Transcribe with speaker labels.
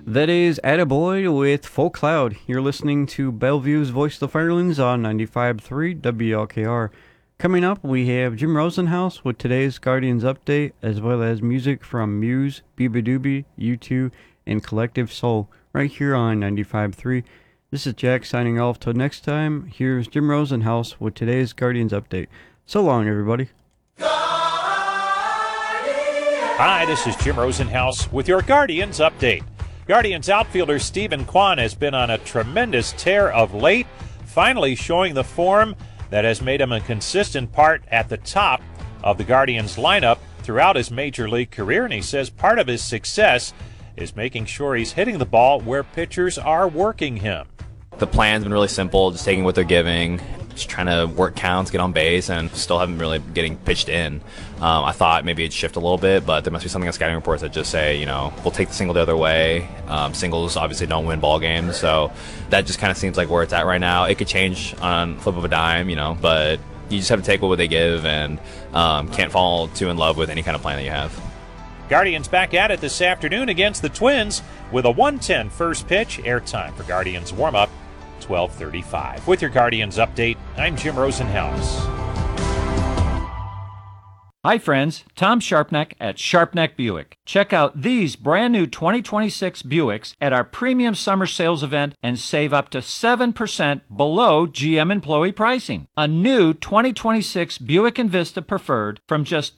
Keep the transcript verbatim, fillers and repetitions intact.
Speaker 1: That is Attaboy with Full Cloud. You're listening to Bellevue's Voice of the Firelands on ninety-five point three W L K R. Coming up, we have Jim Rosenhaus with today's Guardians update, as well as music from Muse, Beabadoobee, U two, and Collective Soul, right here on ninety-five point three. This is Jack signing off. Till next time, here's Jim Rosenhaus with today's Guardians update. So long, everybody.
Speaker 2: Hi, this is Jim Rosenhaus with your Guardians update. Guardians outfielder Stephen Kwan has been on a tremendous tear of late, finally showing the form that has made him a consistent part at the top of the Guardians lineup throughout his major league career, and he says part of his success is making sure he's hitting the ball where pitchers are working him.
Speaker 3: The plan's been really simple, just taking what they're giving, just trying to work counts, get on base, and still haven't really getting pitched in. Um, I thought maybe it'd shift a little bit, but there must be something on scouting reports that just say, you know, we'll take the single the other way. Um, singles obviously don't win ball games, so that just kind of seems like where it's at right now. It could change on flip of a dime, you know, but you just have to take what they give and um, can't fall too in love with any kind of plan that you have.
Speaker 2: Guardians back at it this afternoon against the Twins with a one ten first pitch. Airtime for Guardians warm-up, twelve thirty-five. With your Guardians update, I'm Jim Rosenhaus.
Speaker 4: Hi friends, Tom Sharpneck at Sharpneck Buick. Check out these brand new twenty twenty-six Buicks at our premium summer sales event and save up to seven percent below G M employee pricing. A new twenty twenty-six Buick Envista Preferred from just